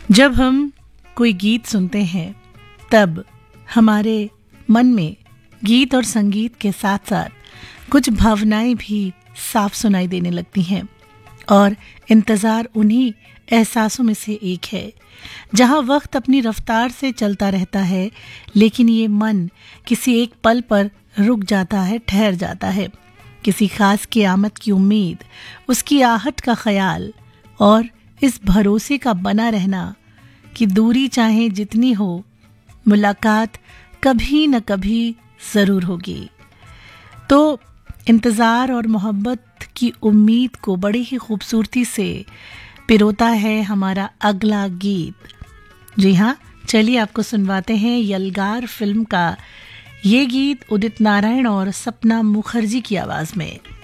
जब हम कोई गीत सुनते हैं तब हमारे मन में गीत और संगीत के साथ साथ कुछ भावनाएं भी साफ सुनाई देने लगती हैं और इंतज़ार उन्हीं एहसासों में से एक है जहां वक्त अपनी रफ्तार से चलता रहता है, लेकिन ये मन किसी एक पल पर रुक जाता है, ठहर जाता है। किसी खास की आमद की उम्मीद, उसकी आहट का ख्याल और इस भरोसे का बना रहना कि दूरी चाहे जितनी हो, मुलाकात कभी न कभी ज़रूर होगी। तो इंतज़ार और मोहब्बत की उम्मीद को बड़ी ही खूबसूरती से पिरोता है हमारा अगला गीत। जी हाँ, चलिए आपको सुनवाते हैं यलगार फिल्म का ये गीत उदित नारायण और सपना मुखर्जी की आवाज़ में।